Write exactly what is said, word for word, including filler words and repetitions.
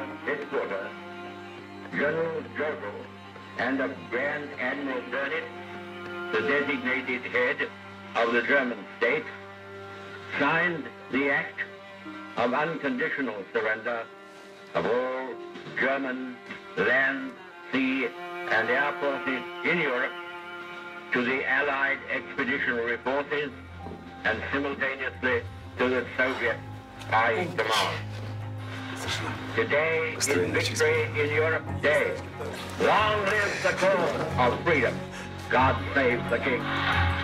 Command Headquarters, General Jodl and of Grand Admiral Burnett, the designated head of the German state, signed the act of unconditional surrender of all German land, sea, and air forces in Europe to the Allied expeditionary forces and simultaneously to the Soviet High Command. Today is Victory in Europe Day. Long live the cause of freedom. God save the King.